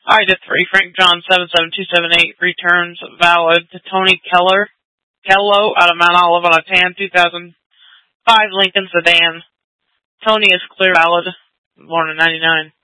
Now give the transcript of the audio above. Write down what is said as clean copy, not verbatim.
Item 3, Frank John 77278, returns valid to Tony Kello out of Mount Olive on a tan 2005 Lincoln sedan. Tony is clear valid, born in 99.